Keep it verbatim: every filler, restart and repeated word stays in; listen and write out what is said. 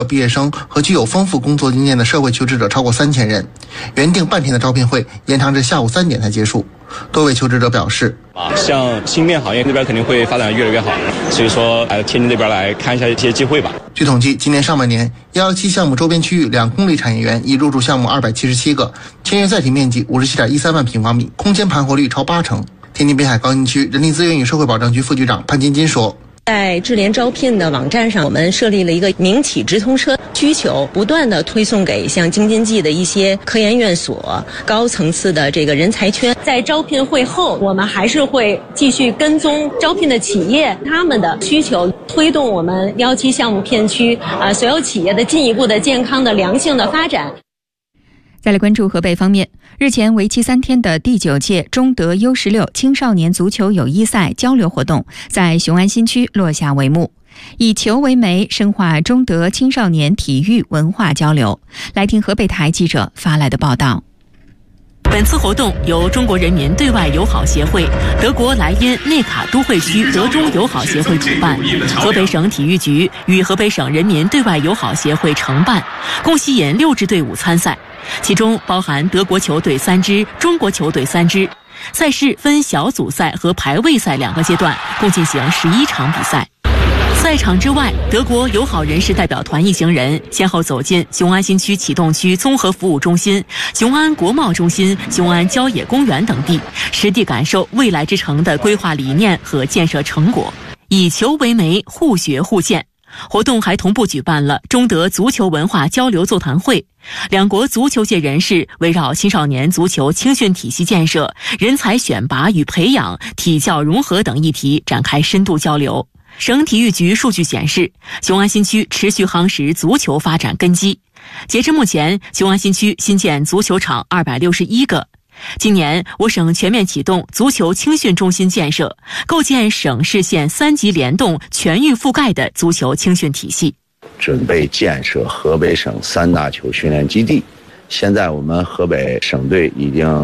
毕业生和具有丰富工作经验的社会求职者超过三千人。原定半天的招聘会延长至下午三点才结束。多位求职者表示， 啊，像芯片行业那边肯定会发展越来越好，所以说来天津这边来看一下一些机会吧。 据统计，今年上半年一一七项目周边区域两公里产业园已入驻项目二百七十七个，签约载体面积五十七点一三万平方米，空间盘活率超八成。天津滨海高新区人力资源与社会保障局副局长潘金金说， 在智联招聘的网站上，我们设立了一个民企直通车，需求不断的推送给像京津冀的一些科研院所、高层次的这个人才圈。在招聘会后，我们还是会继续跟踪招聘的企业他们的需求，推动我们幺七项目片区啊所有企业的进一步的健康的良性的发展。 再来关注河北方面，日前为期三天的第九届中德 U 十六 青少年足球友谊赛交流活动在雄安新区落下帷幕，以球为媒，深化中德青少年体育文化交流。来听河北台记者发来的报道。 本次活动由中国人民对外友好协会、德国莱茵内卡都会区德中友好协会主办，河北省体育局与河北省人民对外友好协会承办，共吸引六支队伍参赛，其中包含德国球队三支、中国球队三支。赛事分小组赛和排位赛两个阶段，共进行十一场比赛。赛场之外，德国友好人士代表团一行人先后走进雄安新区启动区综合服务中心、雄安国贸中心、雄安郊野公园等地，实地感受未来之城的规划理念和建设成果，以球为媒，互学互鉴。活动还同步举办了中德足球文化交流座谈会，两国足球界人士围绕青少年足球青训体系建设、人才选拔与培养、体教融合等议题展开深度交流。省体育局数据显示，雄安新区持续夯实足球发展根基。截至目前，雄安新区新建足球场二百六十一个。今年，我省全面启动足球青训中心建设，构建省市县三级联动、全域覆盖的足球青训体系。 准备建设河北省三大球训练基地。现在我们河北省队已经